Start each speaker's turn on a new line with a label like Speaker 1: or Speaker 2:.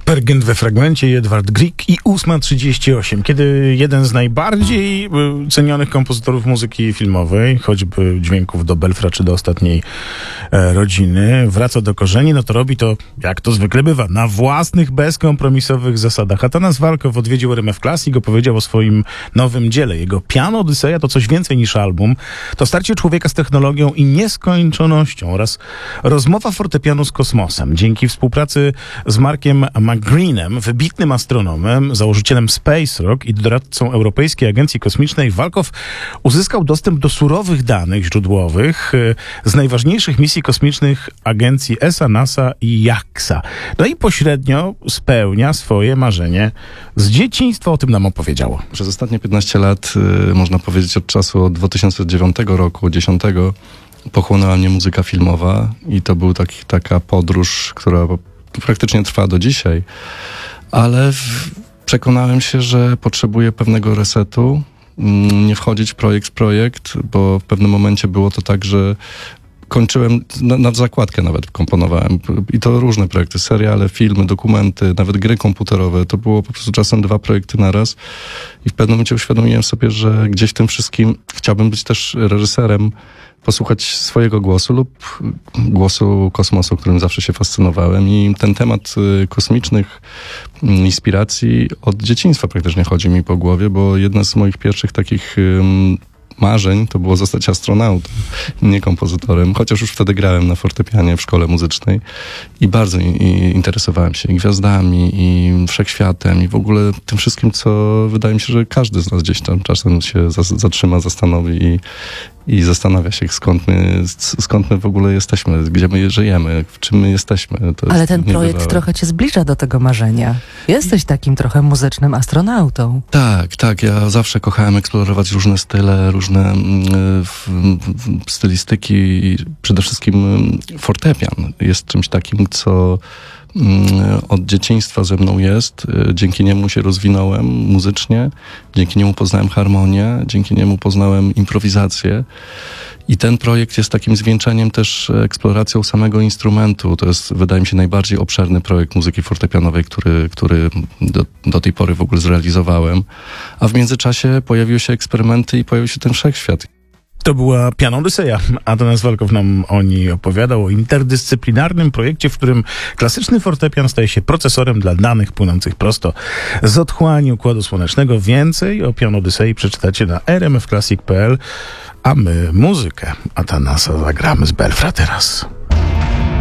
Speaker 1: Peer Gynt we fragmencie i Edward Grieg i 8:38, kiedy jeden z najbardziej cenionych kompozytorów muzyki filmowej, choćby dźwięków do Belfra czy do Ostatniej Rodziny, wraca do korzeni, no to robi to, jak to zwykle bywa, na własnych, bezkompromisowych zasadach. Atanas Walkow odwiedził RMF Classic, opowiedział o swoim nowym dziele. Jego Piano Odyseja to coś więcej niż album. To starcie człowieka z technologią i nieskończonością oraz rozmowa fortepianu z kosmosem. Dzięki współpracy z Markiem McGreenem, wybitnym astronomem, założycielem Space Rock i doradcą Europejskiej Agencji Kosmicznej, Walkow uzyskał dostęp do surowych danych źródłowych z najważniejszych misji kosmicznych agencji ESA, NASA i JAXA. No i pośrednio spełnia swoje marzenie z dzieciństwa. O tym nam opowiedziało.
Speaker 2: Przez ostatnie 15 lat, można powiedzieć od czasu 2009 roku, 10, pochłonęła mnie muzyka filmowa i to był taka podróż, która praktycznie trwa do dzisiaj, ale przekonałem się, że potrzebuję pewnego resetu, nie wchodzić w projekt, bo w pewnym momencie było to tak, że kończyłem, na zakładkę nawet komponowałem i to różne projekty, seriale, filmy, dokumenty, nawet gry komputerowe, to było po prostu czasem 2 projekty naraz i w pewnym momencie uświadomiłem sobie, że gdzieś w tym wszystkim chciałbym być też reżyserem, posłuchać swojego głosu lub głosu kosmosu, którym zawsze się fascynowałem i ten temat kosmicznych inspiracji od dzieciństwa praktycznie chodzi mi po głowie, bo jedna z moich pierwszych takich marzeń to było zostać astronautą, nie kompozytorem, chociaż już wtedy grałem na fortepianie w szkole muzycznej i bardzo interesowałem się i gwiazdami, i wszechświatem, i w ogóle tym wszystkim, co wydaje mi się, że każdy z nas gdzieś tam czasem się zatrzyma, zastanowi i zastanawia się, skąd my w ogóle jesteśmy, gdzie my żyjemy, w czym my jesteśmy.
Speaker 3: Ale ten projekt trochę cię zbliża do tego marzenia. Jesteś takim trochę muzycznym astronautą.
Speaker 2: Tak. Ja zawsze kochałem eksplorować różne style, różne stylistyki i przede wszystkim fortepian jest czymś takim, co od dzieciństwa ze mną jest. Dzięki niemu się rozwinąłem muzycznie, dzięki niemu poznałem harmonię, dzięki niemu poznałem improwizację. I ten projekt jest takim zwieńczeniem też eksploracją samego instrumentu. To jest, wydaje mi się, najbardziej obszerny projekt muzyki fortepianowej, który do tej pory w ogóle zrealizowałem. A w międzyczasie pojawiły się eksperymenty i pojawił się ten wszechświat.
Speaker 1: To była Piano Odyseja. Atanas Walkow nam o niej opowiadał, o interdyscyplinarnym projekcie, w którym klasyczny fortepian staje się procesorem dla danych płynących prosto z otchłani Układu Słonecznego. Więcej o Piano Odysei przeczytacie na rmfclassic.pl, a my muzykę Atanasa zagramy z Belfra teraz.